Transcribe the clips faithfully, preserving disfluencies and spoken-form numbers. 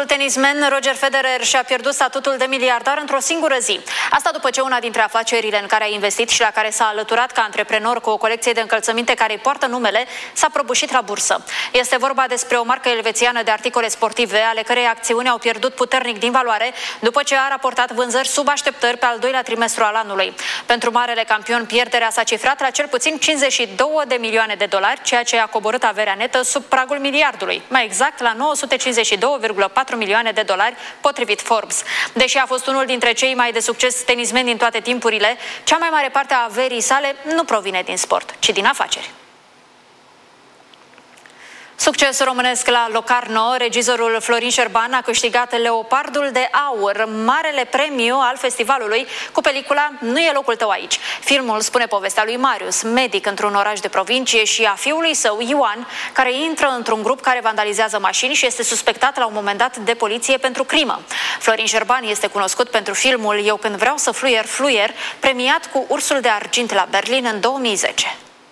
tenismen Roger Federer și-a pierdut statutul de miliardar într-o singură zi. Asta după ce una dintre afacerile în care a investit și la care s-a alăturat ca antreprenor cu o colecție de încălțăminte care îi poartă numele, s-a prăbușit la bursă. Este vorba despre o marcă elvețiană de articole sportive, ale cărei acțiuni au pierdut puternic din valoare după ce a raportat vânzări sub așteptări pe al doilea trimestru al anului. Pentru marele campion, pierderea s-a cifrat la cel puțin cincizeci și două de milioane de dolari, ceea ce a coborât averea netă sub pragul miliardului, mai exact la nouă sute cincizeci și doi virgulă patru milioane de dolari, potrivit Forbes. Deși a fost unul dintre cei mai de succes tenismeni din toate timpurile, cea mai mare parte a averii sale nu provine din sport, ci din afaceri. Succes românesc la Locarno. Regizorul Florin Șerban a câștigat Leopardul de Aur, marele premiu al festivalului, cu pelicula Nu e locul tău aici. Filmul spune povestea lui Marius, medic într-un oraș de provincie, și a fiului său, Ioan, care intră într-un grup care vandalizează mașini și este suspectat la un moment dat de poliție pentru crimă. Florin Șerban este cunoscut pentru filmul Eu când vreau să fluier, fluier, premiat cu Ursul de Argint la Berlin în două mii zece.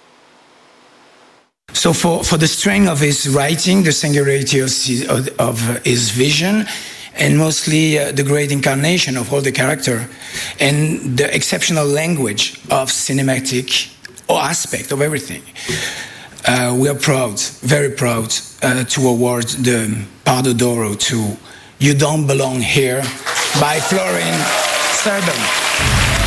So for, for the strength of his writing, the singularity of his, of his vision, and mostly uh, the great incarnation of all the character, and the exceptional language of cinematic aspect of everything, uh, we are proud, very proud, uh, to award the Pardo d'Oro to You Don't Belong Here by Florin Șerban.